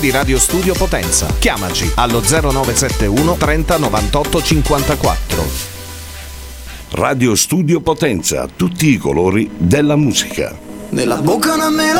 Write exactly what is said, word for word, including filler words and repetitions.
di Radio Studio Potenza. Chiamaci allo zero nove sette uno trenta novantotto cinquantaquattro. Radio Studio Potenza, tutti i colori della musica. Nella bocca una mela